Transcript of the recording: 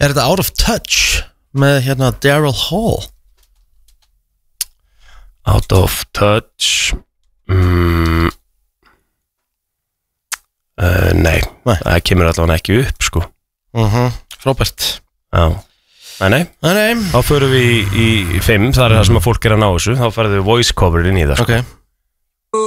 Er þetta Out of Touch með hérna Daryl Hall? Out of Touch Nei, það kemur allavega ekki upp sko. Frábært. Já. Nei. Þá förum við í 5, það er það sem að fólk er að ná þessu. Þá færðu voice cover inn í það sko. Ok.